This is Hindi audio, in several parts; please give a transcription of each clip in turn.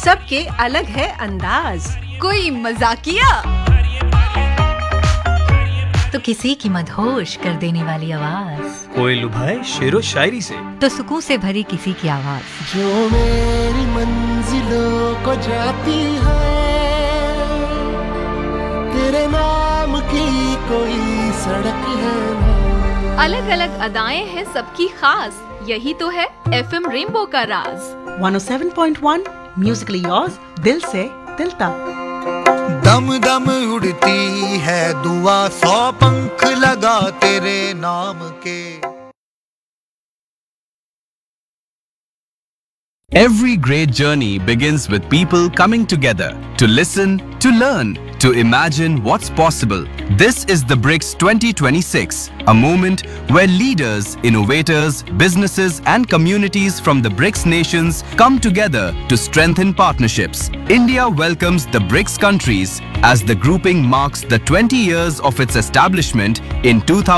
सबके अलग है अंदाज, कोई मजाकिया तो किसी की मदहोश कर देने वाली आवाज, कोई लुभाए शेरो शायरी से, तो सुकून से भरी किसी की आवाज जो मेरी मंजिलों को जाती है, तेरे नाम की कोई सड़क है। अलग अलग अदाएं हैं सबकी खास, यही तो है FM रेनबो का राज। 107.1 म्यूजिकली योर्स, दिल से दिल तक। दम दम उड़ती है दुआ, 100 पंख लगा तेरे नाम के। Every great journey begins with people coming together to listen, to learn, to imagine what's possible. This is the BRICS 2026, a moment where leaders, innovators, businesses and communities from the BRICS nations come together to strengthen partnerships. India welcomes the BRICS countries as the grouping marks the 20 years of its establishment in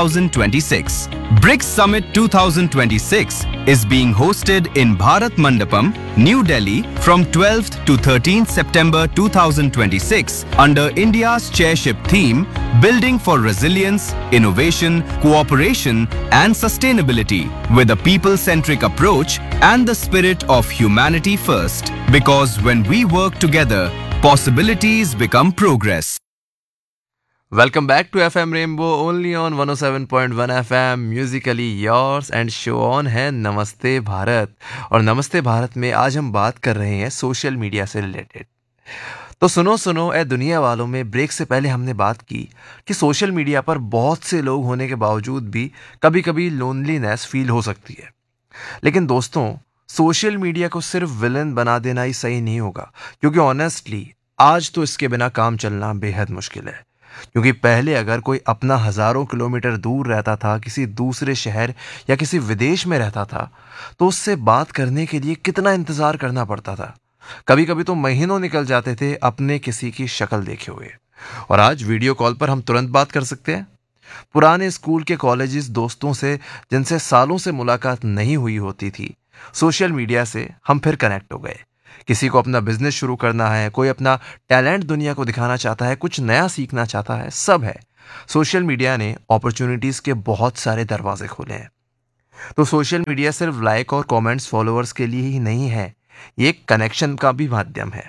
2026. BRICS Summit 2026 is being hosted in Bharat Mandapam, New Delhi from 12th to 13th September 2026 under India's chairship theme Building for Resilience, Innovation, Cooperation and Sustainability with a people-centric approach and the spirit of humanity first. Because when we work together, possibilities become progress. Welcome back to FM Rainbow only on 107.1 FM musically yours and show on है नमस्ते भारत। और नमस्ते भारत में आज हम बात कर रहे हैं सोशल मीडिया से रिलेटेड। तो सुनो ए दुनिया वालों में ब्रेक से पहले हमने बात की कि सोशल मीडिया पर बहुत से लोग होने के बावजूद भी कभी कभी लोनलीनेस फील हो सकती है। लेकिन दोस्तों, सोशल मीडिया को सिर्फ विलन बना देना ही सही नहीं होगा, क्योंकि ऑनेस्टली आज तो इसके बिना काम चलना बेहद मुश्किल है। क्योंकि पहले अगर कोई अपना हजारों किलोमीटर दूर रहता था, किसी दूसरे शहर या किसी विदेश में रहता था, तो उससे बात करने के लिए कितना इंतजार करना पड़ता था। कभी कभी तो महीनों निकल जाते थे अपने किसी की शक्ल देखे हुए। और आज वीडियो कॉल पर हम तुरंत बात कर सकते हैं। पुराने स्कूल के कॉलेजेस दोस्तों से जिनसे सालों से मुलाकात नहीं हुई होती थी, सोशल मीडिया से हम फिर कनेक्ट हो गए। किसी को अपना बिजनेस शुरू करना है, कोई अपना टैलेंट दुनिया को दिखाना चाहता है, कुछ नया सीखना चाहता है, सब है। सोशल मीडिया ने अपॉर्चुनिटीज के बहुत सारे दरवाजे खोले हैं। तो सोशल मीडिया सिर्फ लाइक और कमेंट्स फॉलोअर्स के लिए ही नहीं है, ये एक कनेक्शन का भी माध्यम है।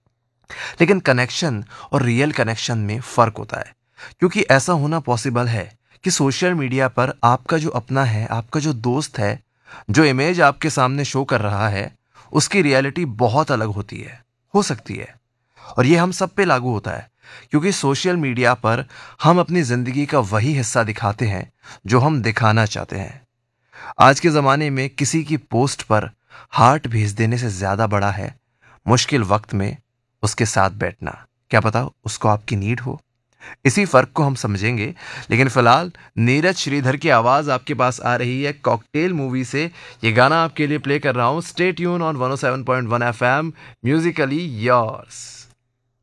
लेकिन कनेक्शन और रियल कनेक्शन में फर्क होता है, क्योंकि ऐसा होना पॉसिबल है कि सोशल मीडिया पर आपका जो अपना है, आपका जो दोस्त है, जो इमेज आपके सामने शो कर रहा है, उसकी रियलिटी बहुत अलग होती है, हो सकती है। और ये हम सब पे लागू होता है, क्योंकि सोशल मीडिया पर हम अपनी जिंदगी का वही हिस्सा दिखाते हैं जो हम दिखाना चाहते हैं। आज के ज़माने में किसी की पोस्ट पर हार्ट भेज देने से ज़्यादा बड़ा है मुश्किल वक्त में उसके साथ बैठना। क्या पता उसको आपकी नीड हो। इसी फर्क को हम समझेंगे। लेकिन फिलहाल नीरज श्रीधर की आवाज़ आपके पास आ रही है कॉकटेल मूवी से। ये गाना आपके लिए प्ले कर रहा हूँ। Stay tune on 107.1 FM Musically yours.